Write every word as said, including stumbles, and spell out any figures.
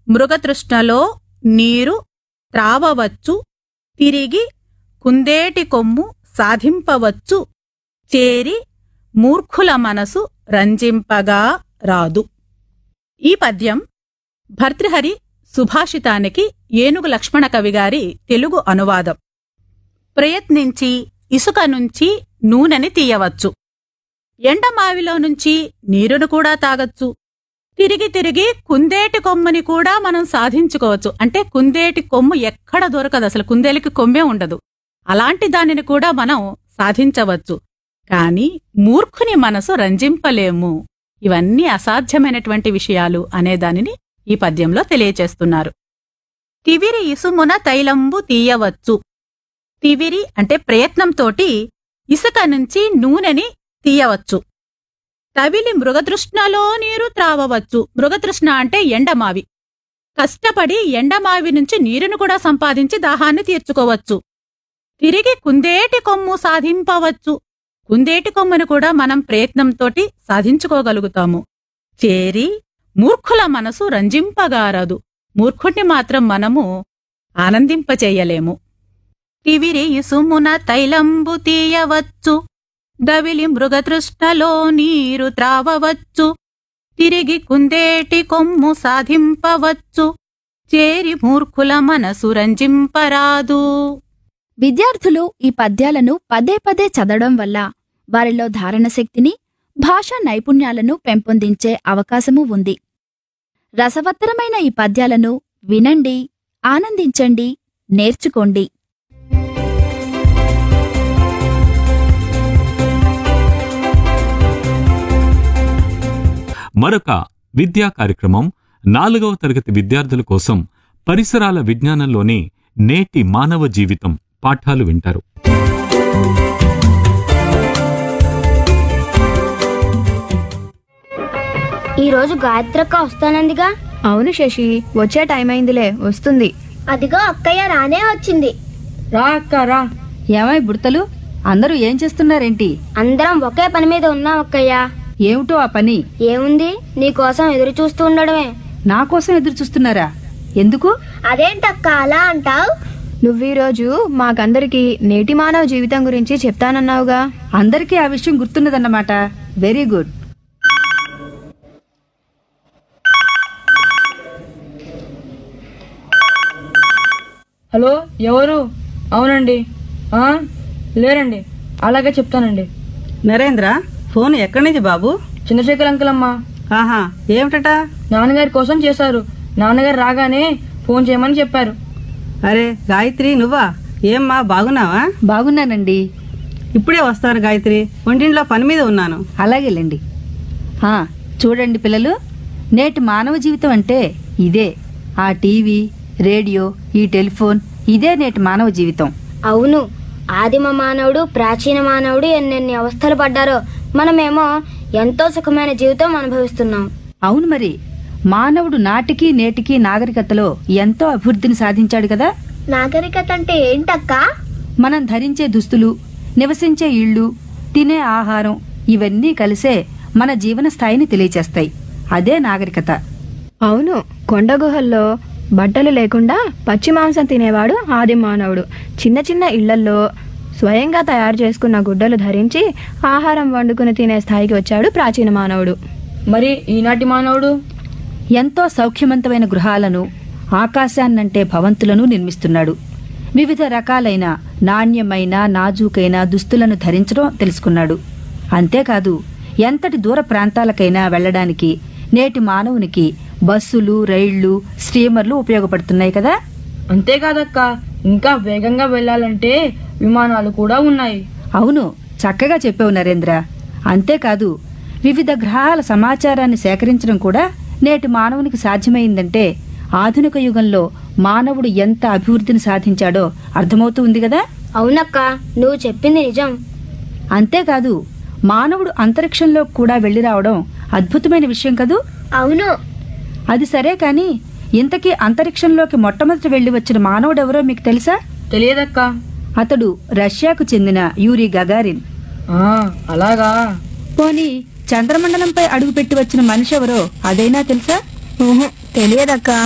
మృగతృష్ణలో నీరు త్రావవచ్చు, తిరిగి కుందేటి కొమ్ము సాధింపవచ్చు, చేరి మూర్ఖుల మనసు రంజింపగా రాదు. ఈ పద్యం భర్తృహరి సుభాషితానికి ఏనుగు లక్ష్మణ కవిగారి తెలుగు అనువాదం. ప్రయత్నించి ఇసుక నుంచి నూనెని తీయవచ్చు, ఎండమావిలో నుంచి నీరును కూడా తాగొచ్చు, తిరిగి తిరిగి కుందేటి కొమ్ముని కూడా మనం సాధించుకోవచ్చు. అంటే కుందేటి కొమ్ము ఎక్కడ దొరకదు, అసలు కుందేలికి కొమ్మే ఉండదు. అలాంటి దానిని కూడా మనం సాధించవచ్చు. కాని మూర్ఖుని మనసు రంజింపలేము. ఇవన్నీ అసాధ్యమైనటువంటి విషయాలు అనేదానిని ఈ పద్యంలో తెలియచేస్తున్నారు. తివిరి ఇసుమున తైలంబు తీయవచ్చు. తివిరి అంటే ప్రయత్నంతోటి ఇసుక నుంచి నూనెని తీయవచ్చు. తవిలి మృగతృష్ణలో నీరు త్రావవచ్చు. మృగతృష్ణ అంటే ఎండమావి. కష్టపడి ఎండమావి నుంచి నీరును కూడా సంపాదించి దాహాన్ని తీర్చుకోవచ్చు. తిరిగి కుందేటి కొమ్ము సాధింపవచ్చు. కుందేటి కొమ్మును కూడా మనం ప్రయత్నంతోటి సాధించుకోగలుగుతాము. చేరి మూర్ఖుల మనసు రంజింపగారదు. మూర్ఖుణ్ణి మాత్రం మనము ఆనందింపచేయలేము. తివిరి ఇసుమున తైలంబు తీయవచ్చు, దవిలి మృగతృష్ణలో నీరు త్రావవచ్చు, తిరిగి కుందేటి కొమ్ము సాధింపవచ్చు, చేరి మూర్ఖుల మనసు రంజింపరాదు. విద్యార్థులు ఈ పద్యాలను పదే పదే చదవడం వల్ల వారిలో ధారణశక్తిని, భాషా నైపుణ్యాలను పెంపొందించే అవకాశమూ ఉంది. రసవత్తరమైన ఈ పద్యాలను వినండి, ఆనందించండి, నేర్చుకోండి. మరొక విద్యా కార్యక్రమం నాలుగవ తరగతి విద్యార్థుల కోసం పరిసరాల విజ్ఞానంలోని నేటి మానవ జీవితం పాఠాలు వింటారు. ఈరోజు గాయత్రక్క వస్తానందిగా. అవును శశి, వచ్చే టైం అయిందిలే, వస్తుంది. అదిగో అక్కయ్య రానే వచ్చింది. రా అక్క రా. ఏమై బుడతలు, అందరూ ఏం చేస్తున్నారేంటి? అందరం ఒకే పని మీద ఉన్నాం అక్కయ్య. ఏమిటో ఆ పని? ఏముంది, నీకోసం ఎదురు చూస్తూ ఉండడమే. నా కోసం ఎదురు చూస్తున్నారా? ఎందుకు? అదేంటక్క అలా అంటావ్? నువ్వీరోజు మాకందరికి నేటి మానవ జీవితం గురించి చెప్తానన్నావుగా. అందరికీ ఆ విషయం గుర్తున్నదన్నమాట. Very good. హలో, ఎవరు? అవునండి. లేరండి, అలాగే చెప్తానండి. నరేంద్ర, ఫోన్ ఎక్కడి నుంచి బాబు? చంద్రశేఖర్ అంకుల్ అమ్మా. ఆహా, ఏమిటట? నాన్నగారి కోసం చేశారు. నాన్నగారు రాగానే ఫోన్ చేయమని చెప్పారు. అరే గాయత్రి, నువ్వా? ఏమ్మా, బాగున్నావా? బాగున్నానండి. ఇప్పుడే వస్తాను గాయత్రి, వంటింట్లో పని మీద ఉన్నాను. అలాగేలేండి. చూడండి పిల్లలు, నేటి మానవ జీవితం అంటే ఇదే. ఆ టీవీ, రేడియో, ఈ టెలిఫోన్, ఇదే నేటి మానవ జీవితం. అవును, ఆదిమ మానవుడు, ప్రాచీన మానవుడు ఎన్నెన్ని అవస్థలు పడ్డారో. మనమేమో ఎంతో సుఖమైన జీవితం అనుభవిస్తున్నాం. అవును, మరి మానవుడు నాటికి నేటికి నాగరికతలో ఎంతో అభివృద్ధిని సాధించాడు కదా. నాగరికత అంటే ఏంటక్క? మనం ధరించే దుస్తులు, నివసించే ఇళ్ళు, తినే ఆహారం, ఇవన్నీ కలిసే మన జీవన స్థాయిని తెలియచేస్తాయి. అదే నాగరికత. అవును, కొండ గుహల్లో బట్టలు లేకుండా పచ్చి మాంసం తినేవాడు ఆది మానవుడు. చిన్న చిన్న ఇళ్లల్లో స్వయంగా తయారు చేసుకున్న గుడ్డలు ధరించి ఆహారం వండుకుని తినే స్థాయికి వచ్చాడు ప్రాచీన మానవుడు. మరి ఈనాటి మానవుడు ఎంతో సౌఖ్యవంతమైన గృహాలను, ఆకాశాన్నంటే భవంతులను నిర్మిస్తున్నాడు. వివిధ రకాలైన నాణ్యమైన, నాజూకైన దుస్తులను ధరించడం తెలుసుకున్నాడు. అంతేకాదు, ఎంతటి దూర ప్రాంతాలకైనా వెళ్లడానికి నేటి మానవునికి బస్సులు, రైళ్లు, స్టీమర్లు ఉపయోగపడుతున్నాయి కదా. అంతేకాదక్క, ఇంకా వేగంగా వెళ్లాలంటే విమానాలు కూడా ఉన్నాయి. అవును, చక్కగా చెప్పావు నరేంద్ర. అంతేకాదు, వివిధ గ్రహాల సమాచారాన్ని సేకరించడం కూడా నేటి మానవునికి సాధ్యమైందంటే ఆధునిక యుగంలో మానవుడు ఎంత అభివృద్ధిని సాధించాడో అర్థమవుతూ ఉంది కదా. అవునక్క, నువ్వు చెప్పింది నిజం. అంతేకాదు, మానవుడు అంతరిక్షంలో కూడా వెళ్లి రావడం అద్భుతమైన విషయం కదూ. అవును. అది సరే కాని, ఇంతకీ అంతరిక్షంలోకి మొట్టమొదటి వెళ్లి వచ్చిన మానవుడెవరో మీకు తెలుసా? తెలియదక్క. అతడు రష్యాకు చెందిన యూరీ గగారిన్. అలాగా? పోనీ చంద్రమండలంపై అడుగుపెట్టి వచ్చిన మనిషి ఎవరో అదైనా తెలుసా? తెలియదక్క.